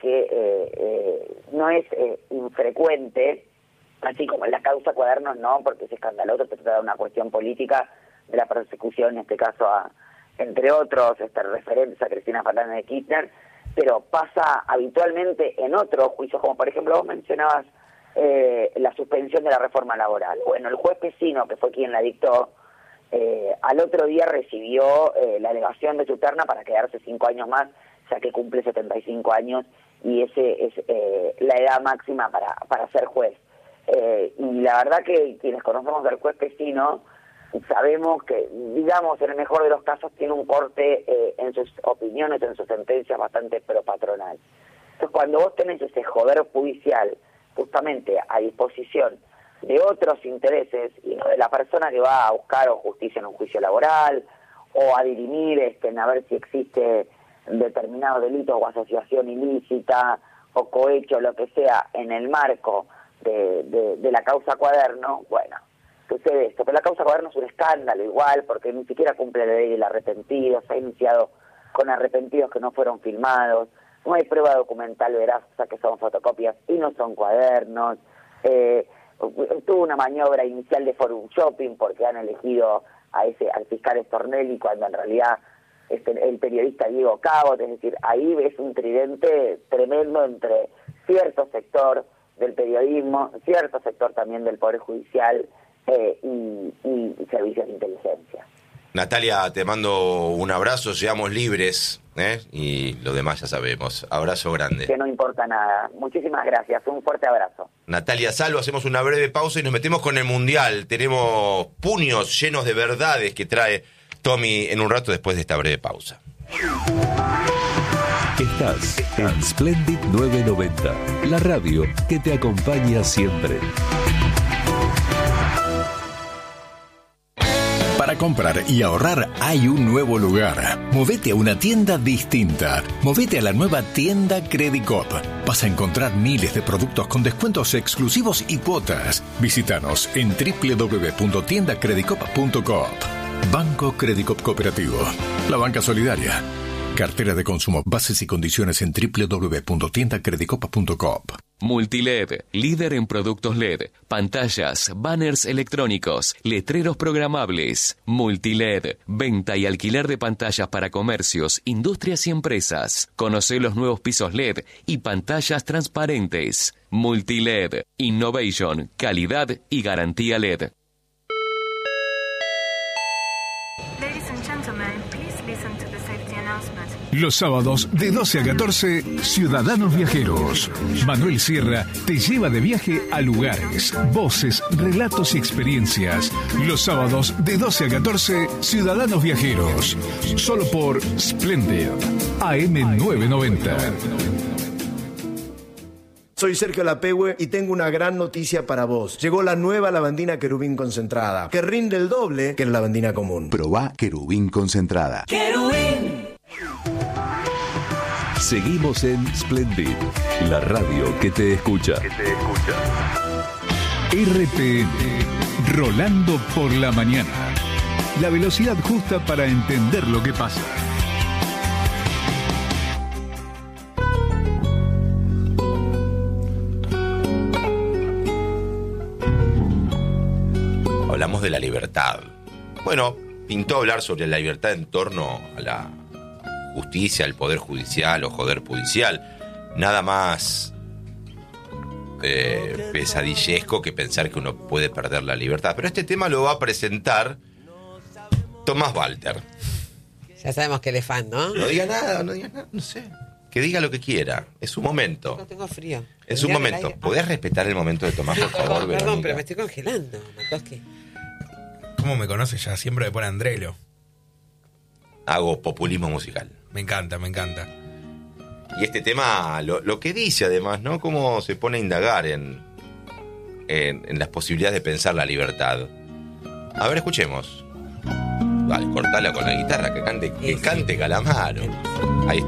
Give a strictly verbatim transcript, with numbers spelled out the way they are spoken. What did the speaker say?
que eh, eh, no es eh, infrecuente, así como en la causa Cuadernos no, porque es escandaloso, se trata de una cuestión política de la persecución, en este caso, a, entre otros, este, referentes a Cristina Fernández de Kirchner, pero pasa habitualmente en otros juicios, como por ejemplo vos mencionabas eh, la suspensión de la reforma laboral. Bueno, el juez Pesino, que fue quien la dictó, eh, al otro día recibió eh, la elevación de su terna para quedarse cinco años más, ya que cumple setenta y cinco años, y ese es eh, la edad máxima para, para ser juez. Eh, y la verdad que quienes conocemos al juez Pesino sabemos que, digamos, en el mejor de los casos tiene un corte eh, en sus opiniones, en sus sentencias bastante pro-patronal. Entonces, cuando vos tenés ese joder judicial justamente a disposición de otros intereses y no de la persona que va a buscar o justicia en un juicio laboral o a dirimir este, en a ver si existe determinado delito o asociación ilícita o cohecho, lo que sea, en el marco de, de, de la causa Cuaderno, bueno, sucede esto. Pero la causa Cuaderno es un escándalo igual, porque ni siquiera cumple la ley del arrepentido, se ha iniciado con arrepentidos que no fueron filmados, no hay prueba documental veraz, o sea que son fotocopias y no son cuadernos. Eh, tuvo una maniobra inicial de forum shopping porque han elegido a ese al fiscal Stornelli cuando en realidad este, el periodista Diego Cabot, es decir, ahí ves un tridente tremendo entre cierto sector del periodismo, cierto sector también del Poder Judicial eh, y, y servicios de inteligencia. Natalia, te mando un abrazo, seamos libres, ¿eh? Y lo demás ya sabemos. Abrazo grande. Que no importa nada. Muchísimas gracias, un fuerte abrazo. Natalia Salvo, hacemos una breve pausa y nos metemos con el Mundial. Tenemos puños llenos de verdades que trae Tommy en un rato después de esta breve pausa. Estás en Splendid novecientos noventa, la radio que te acompaña siempre. Para comprar y ahorrar hay un nuevo lugar. Movete a una tienda distinta. Movete a la nueva tienda Credicop. Vas a encontrar miles de productos con descuentos exclusivos y cuotas. Visítanos en doble u doble u doble u punto tienda credicop punto coop. Banco Credicop Cooperativo. La banca solidaria. Cartera de consumo. Bases y condiciones en doble u doble u doble u punto tienda credicop punto coop. Multiled, líder en productos L E D, pantallas, banners electrónicos, letreros programables. Multiled, venta y alquiler de pantallas para comercios, industrias y empresas. Conoce los nuevos pisos L E D y pantallas transparentes. Multiled, innovation, calidad y garantía L E D. Los sábados de doce a catorce, Ciudadanos Viajeros. Manuel Sierra te lleva de viaje a lugares, voces, relatos y experiencias. Los sábados de doce a catorce, Ciudadanos Viajeros. Solo por Splendid, A M novecientos noventa. Soy Sergio Lapehue y tengo una gran noticia para vos. Llegó la nueva lavandina Querubín concentrada, que rinde el doble que la lavandina común. Probá Querubín concentrada. ¡Querubín! Seguimos en Splendid, la radio que te escucha. Que te escucha. R P N, Rolando por la mañana. La velocidad justa para entender lo que pasa. Hablamos de la libertad. Bueno, pintó hablar sobre la libertad en torno a la justicia, al poder judicial o joder judicial. Nada más eh, pesadillesco que pensar que uno puede perder la libertad. Pero este tema lo va a presentar Tomás Walter. Ya sabemos que él es fan, ¿no? No diga nada, no diga nada, no sé. Que diga lo que quiera. Es su momento. No tengo frío. Es su momento. ¿Podés respetar el momento de Tomás, por favor, Perdón, Verónica? pero me estoy congelando, Matosky. ¿Cómo me conoces ya? Siempre me pone Andrelo. Hago populismo musical. Me encanta, me encanta. Y este tema, lo, lo que dice además, ¿no? Cómo se pone a indagar en, en, en las posibilidades de pensar la libertad. A ver, escuchemos. Vale, cortala con la guitarra, que cante, que cante Calamaro. Ahí está.